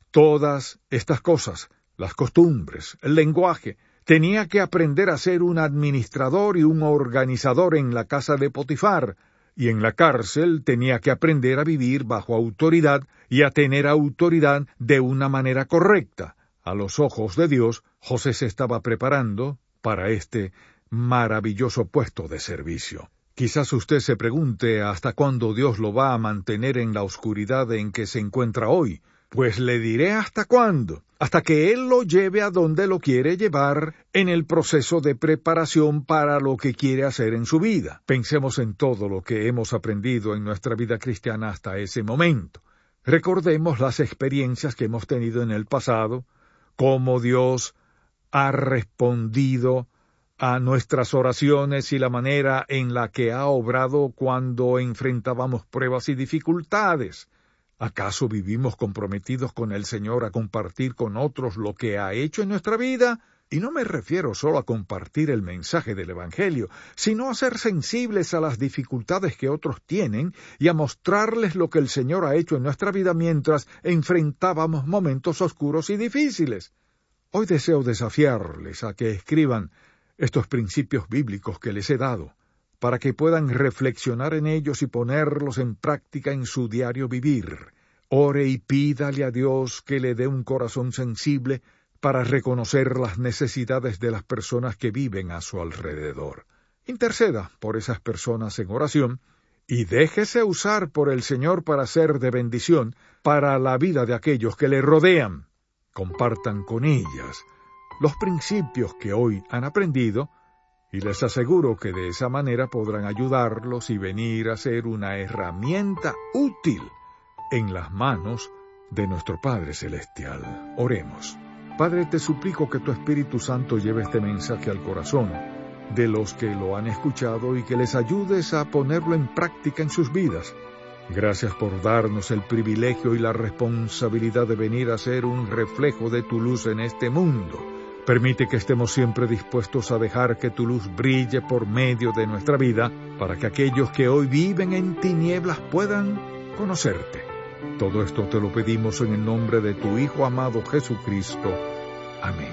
todas estas cosas, las costumbres, el lenguaje. Tenía que aprender a ser un administrador y un organizador en la casa de Potifar, y en la cárcel tenía que aprender a vivir bajo autoridad y a tener autoridad de una manera correcta. A los ojos de Dios, José se estaba preparando para este maravilloso puesto de servicio. Quizás usted se pregunte hasta cuándo Dios lo va a mantener en la oscuridad en que se encuentra hoy. Pues le diré hasta cuándo, hasta que Él lo lleve a donde lo quiere llevar en el proceso de preparación para lo que quiere hacer en su vida. Pensemos en todo lo que hemos aprendido en nuestra vida cristiana hasta ese momento. Recordemos las experiencias que hemos tenido en el pasado, cómo Dios ha respondido a nuestras oraciones y la manera en la que ha obrado cuando enfrentábamos pruebas y dificultades. ¿Acaso vivimos comprometidos con el Señor a compartir con otros lo que ha hecho en nuestra vida? Y no me refiero solo a compartir el mensaje del Evangelio, sino a ser sensibles a las dificultades que otros tienen y a mostrarles lo que el Señor ha hecho en nuestra vida mientras enfrentábamos momentos oscuros y difíciles. Hoy deseo desafiarles a que escriban estos principios bíblicos que les he dado, para que puedan reflexionar en ellos y ponerlos en práctica en su diario vivir. Ore y pídale a Dios que le dé un corazón sensible para reconocer las necesidades de las personas que viven a su alrededor. Interceda por esas personas en oración y déjese usar por el Señor para ser de bendición para la vida de aquellos que le rodean. Compartan con ellas los principios que hoy han aprendido, y les aseguro que de esa manera podrán ayudarlos y venir a ser una herramienta útil en las manos de nuestro Padre Celestial. Oremos. Padre, te suplico que tu Espíritu Santo lleve este mensaje al corazón de los que lo han escuchado y que les ayudes a ponerlo en práctica en sus vidas. Gracias por darnos el privilegio y la responsabilidad de venir a ser un reflejo de tu luz en este mundo. Permite que estemos siempre dispuestos a dejar que tu luz brille por medio de nuestra vida, para que aquellos que hoy viven en tinieblas puedan conocerte. Todo esto te lo pedimos en el nombre de tu Hijo amado Jesucristo. Amén.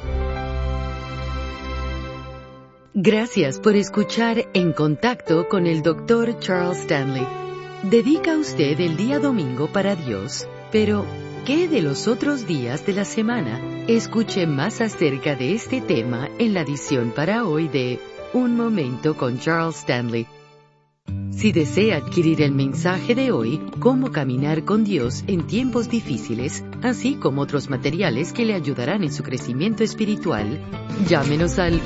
Gracias por escuchar En Contacto con el Dr. Charles Stanley. ¿Dedica usted el día domingo para Dios? Pero ¿qué de los otros días de la semana? Escuche más acerca de este tema en la edición para hoy de Un Momento con Charles Stanley. Si desea adquirir el mensaje de hoy, Cómo caminar con Dios en tiempos difíciles, así como otros materiales que le ayudarán en su crecimiento espiritual, llámenos al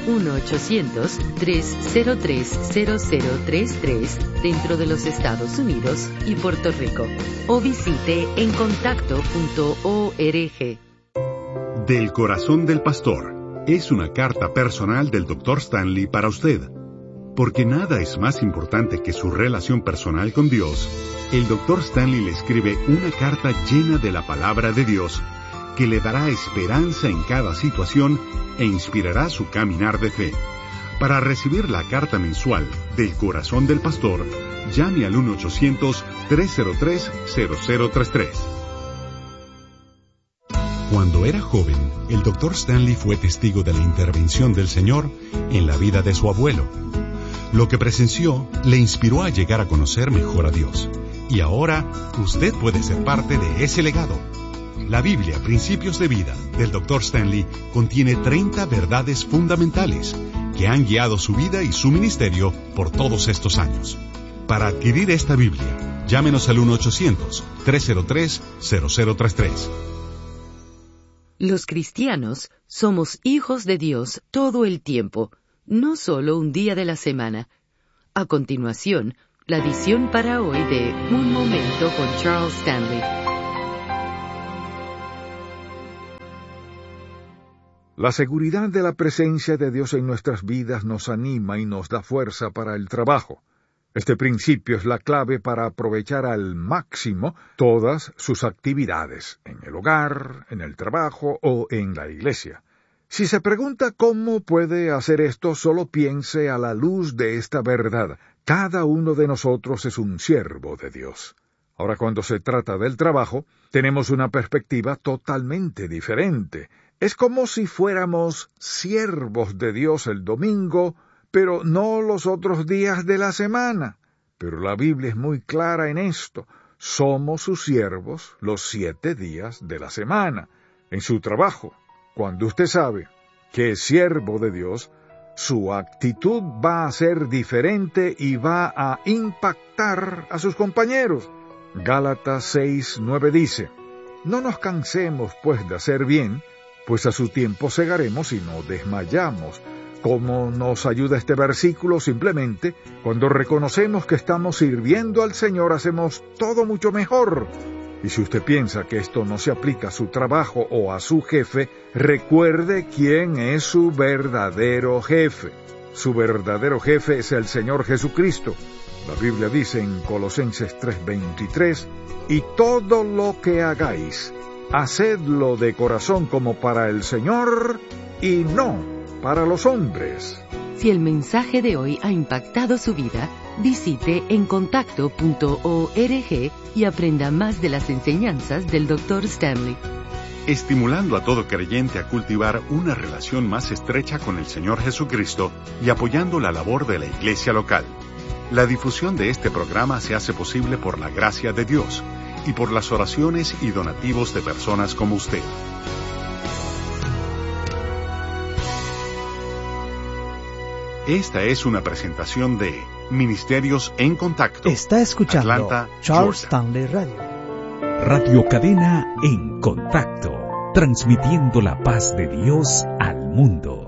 1-800-303-0033 dentro de los Estados Unidos y Puerto Rico, o visite encontacto.org. Del corazón del pastor es una carta personal del Dr. Stanley para usted. Porque nada es más importante que su relación personal con Dios, el Dr. Stanley le escribe una carta llena de la palabra de Dios que le dará esperanza en cada situación e inspirará su caminar de fe. Para recibir la carta mensual del corazón del pastor, llame al 1-800-303-0033. Cuando era joven, el Dr. Stanley fue testigo de la intervención del Señor en la vida de su abuelo. Lo que presenció le inspiró a llegar a conocer mejor a Dios. Y ahora, usted puede ser parte de ese legado. La Biblia, Principios de Vida, del Dr. Stanley, contiene 30 verdades fundamentales que han guiado su vida y su ministerio por todos estos años. Para adquirir esta Biblia, llámenos al 1-800-303-0033. Los cristianos somos hijos de Dios todo el tiempo, no solo un día de la semana. A continuación, la edición para hoy de Un Momento con Charles Stanley. La seguridad de la presencia de Dios en nuestras vidas nos anima y nos da fuerza para el trabajo. Este principio es la clave para aprovechar al máximo todas sus actividades, en el hogar, en el trabajo o en la iglesia. Si se pregunta cómo puede hacer esto, solo piense a la luz de esta verdad. Cada uno de nosotros es un siervo de Dios. Ahora, cuando se trata del trabajo, tenemos una perspectiva totalmente diferente. Es como si fuéramos siervos de Dios el domingo, pero no los otros días de la semana. Pero la Biblia es muy clara en esto. Somos sus siervos los 7 días de la semana. En su trabajo, cuando usted sabe que es siervo de Dios, su actitud va a ser diferente y va a impactar a sus compañeros. Gálatas 6:9 dice: No nos cansemos, pues, de hacer bien, pues a su tiempo segaremos y no desmayamos. ¿Cómo nos ayuda este versículo? Simplemente, cuando reconocemos que estamos sirviendo al Señor, hacemos todo mucho mejor. Y si usted piensa que esto no se aplica a su trabajo o a su jefe, recuerde quién es su verdadero jefe. Su verdadero jefe es el Señor Jesucristo. La Biblia dice en Colosenses 3:23, y todo lo que hagáis, hacedlo de corazón como para el Señor y no para los hombres. Si el mensaje de hoy ha impactado su vida, visite encontacto.org y aprenda más de las enseñanzas del Dr. Stanley. Estimulando a todo creyente a cultivar una relación más estrecha con el Señor Jesucristo y apoyando la labor de la iglesia local. La difusión de este programa se hace posible por la gracia de Dios y por las oraciones y donativos de personas como usted. Esta es una presentación de Ministerios en Contacto. Está escuchando Atlanta, Charles Georgia. Stanley Radio. Radio Cadena en Contacto, transmitiendo la paz de Dios al mundo.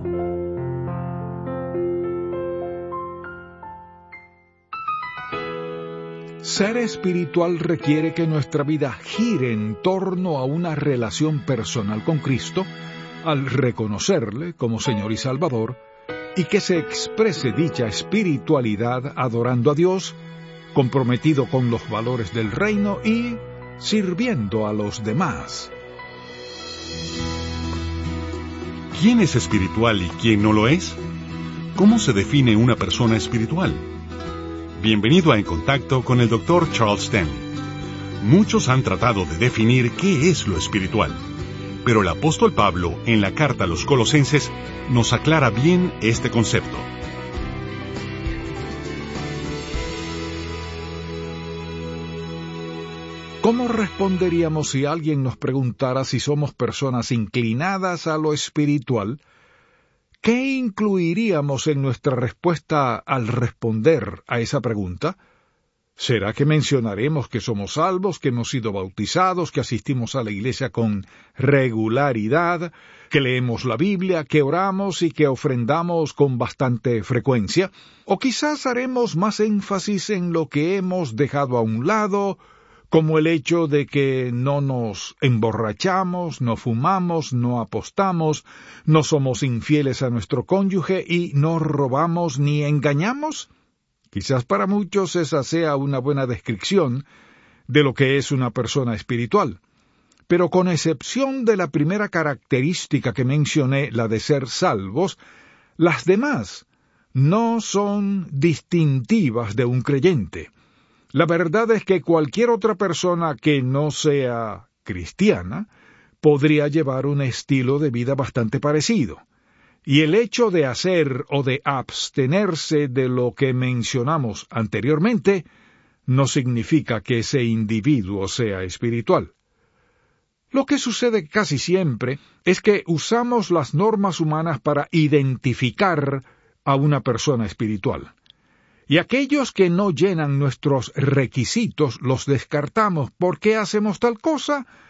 Ser espiritual requiere que nuestra vida gire en torno a una relación personal con Cristo, al reconocerle como Señor y Salvador, y que se exprese dicha espiritualidad adorando a Dios, comprometido con los valores del reino y sirviendo a los demás. ¿Quién es espiritual y quién no lo es? ¿Cómo se define una persona espiritual? Bienvenido a En Contacto con el Dr. Charles Stanley. Muchos han tratado de definir qué es lo espiritual, pero el apóstol Pablo, en la carta a los Colosenses, nos aclara bien este concepto. ¿Cómo responderíamos si alguien nos preguntara si somos personas inclinadas a lo espiritual? ¿Qué incluiríamos en nuestra respuesta al responder a esa pregunta? ¿Será que mencionaremos que somos salvos, que hemos sido bautizados, que asistimos a la iglesia con regularidad, que leemos la Biblia, que oramos y que ofrendamos con bastante frecuencia? ¿O quizás haremos más énfasis en lo que hemos dejado a un lado, como el hecho de que no nos emborrachamos, no fumamos, no apostamos, no somos infieles a nuestro cónyuge y no robamos ni engañamos? Quizás para muchos esa sea una buena descripción de lo que es una persona espiritual. Pero con excepción de la primera característica que mencioné, la de ser salvos, las demás no son distintivas de un creyente. La verdad es que cualquier otra persona que no sea cristiana podría llevar un estilo de vida bastante parecido. Y el hecho de hacer o de abstenerse de lo que mencionamos anteriormente no significa que ese individuo sea espiritual. Lo que sucede casi siempre es que usamos las normas humanas para identificar a una persona espiritual. Y aquellos que no llenan nuestros requisitos los descartamos. ¿Por qué hacemos tal cosa?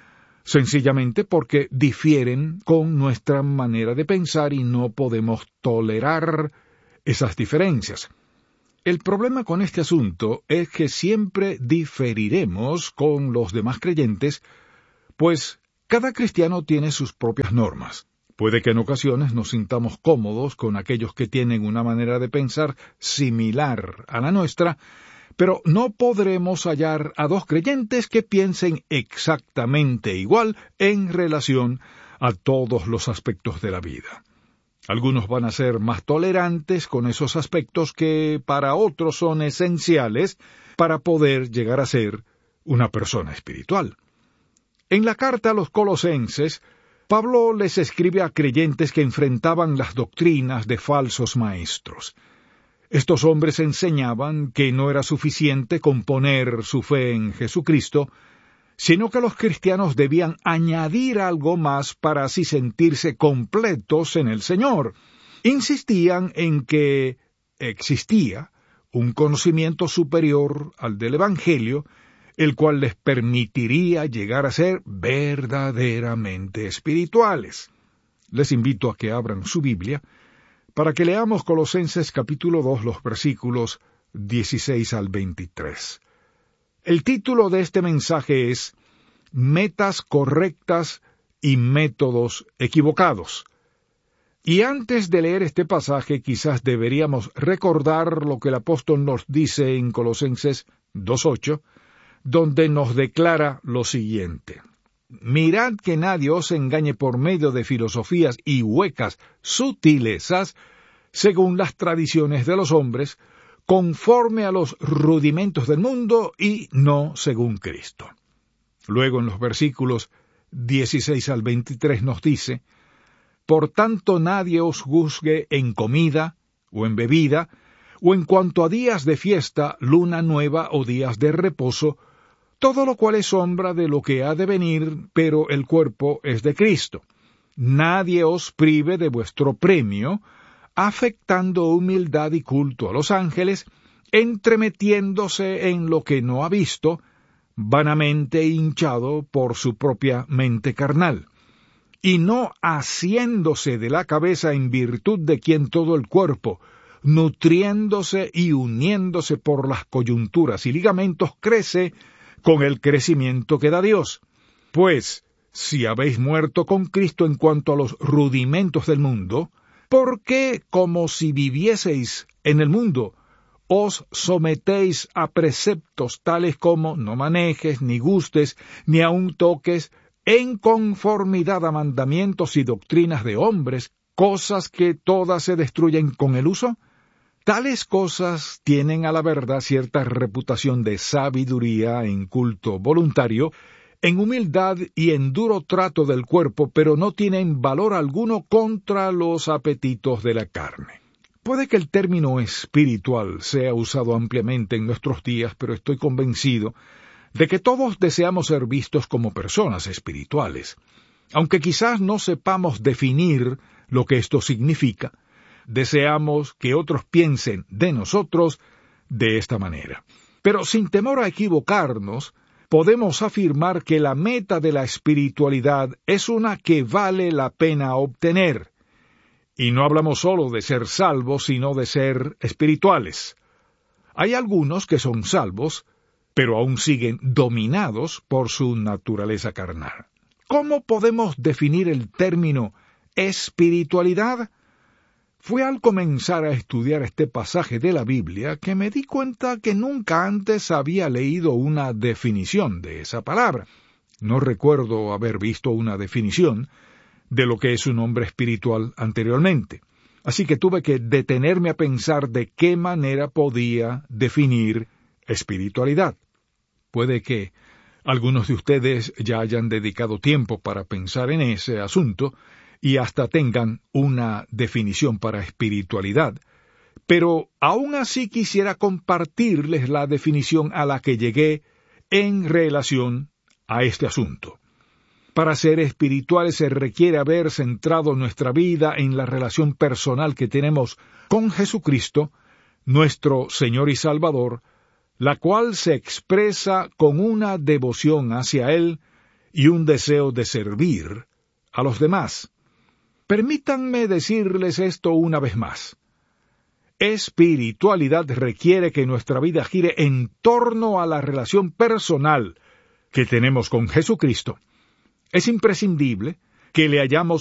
sencillamente porque difieren con nuestra manera de pensar y no podemos tolerar esas diferencias. El problema con este asunto es que siempre diferiremos con los demás creyentes, pues cada cristiano tiene sus propias normas. Puede que en ocasiones nos sintamos cómodos con aquellos que tienen una manera de pensar similar a la nuestra, pero no podremos hallar a dos creyentes que piensen exactamente igual en relación a todos los aspectos de la vida. Algunos van a ser más tolerantes con esos aspectos que para otros son esenciales para poder llegar a ser una persona espiritual. En la carta a los Colosenses, Pablo les escribe a creyentes que enfrentaban las doctrinas de falsos maestros. Estos hombres enseñaban que no era suficiente con poner su fe en Jesucristo, sino que los cristianos debían añadir algo más para así sentirse completos en el Señor. Insistían en que existía un conocimiento superior al del Evangelio, el cual les permitiría llegar a ser verdaderamente espirituales. Les invito a que abran su Biblia para que leamos Colosenses capítulo 2, los versículos 16 al 23. El título de este mensaje es Metas correctas y métodos equivocados. Y antes de leer este pasaje, quizás deberíamos recordar lo que el apóstol nos dice en Colosenses 2:8, donde nos declara lo siguiente: Mirad que nadie os engañe por medio de filosofías y huecas sutilezas, según las tradiciones de los hombres, conforme a los rudimentos del mundo y no según Cristo. Luego en los versículos 16 al 23 nos dice: Por tanto nadie os juzgue en comida o en bebida, o en cuanto a días de fiesta, luna nueva o días de reposo, todo lo cual es sombra de lo que ha de venir, pero el cuerpo es de Cristo. Nadie os prive de vuestro premio, afectando humildad y culto a los ángeles, entremetiéndose en lo que no ha visto, vanamente hinchado por su propia mente carnal, y no haciéndose de la cabeza en virtud de quien todo el cuerpo, nutriéndose y uniéndose por las coyunturas y ligamentos, crece con el crecimiento que da Dios. Pues, si habéis muerto con Cristo en cuanto a los rudimentos del mundo, ¿por qué, como si vivieseis en el mundo, os sometéis a preceptos tales como no manejes, ni gustes, ni aun toques, en conformidad a mandamientos y doctrinas de hombres, cosas que todas se destruyen con el uso? Tales cosas tienen a la verdad cierta reputación de sabiduría en culto voluntario, en humildad y en duro trato del cuerpo, pero no tienen valor alguno contra los apetitos de la carne. Puede que el término espiritual sea usado ampliamente en nuestros días, pero estoy convencido de que todos deseamos ser vistos como personas espirituales. Aunque quizás no sepamos definir lo que esto significa, deseamos que otros piensen de nosotros de esta manera. Pero sin temor a equivocarnos, podemos afirmar que la meta de la espiritualidad es una que vale la pena obtener. Y no hablamos solo de ser salvos, sino de ser espirituales. Hay algunos que son salvos, pero aún siguen dominados por su naturaleza carnal. ¿Cómo podemos definir el término espiritualidad? Fue al comenzar a estudiar este pasaje de la Biblia que me di cuenta que nunca antes había leído una definición de esa palabra. No recuerdo haber visto una definición de lo que es un hombre espiritual anteriormente. Así que tuve que detenerme a pensar de qué manera podía definir espiritualidad. Puede que algunos de ustedes ya hayan dedicado tiempo para pensar en ese asunto y hasta tengan una definición para espiritualidad, pero aún así quisiera compartirles la definición a la que llegué en relación a este asunto. Para ser espirituales se requiere haber centrado nuestra vida en la relación personal que tenemos con Jesucristo, nuestro Señor y Salvador, la cual se expresa con una devoción hacia Él y un deseo de servir a los demás. Permítanme decirles esto una vez más. Espiritualidad requiere que nuestra vida gire en torno a la relación personal que tenemos con Jesucristo. Es imprescindible que le hayamos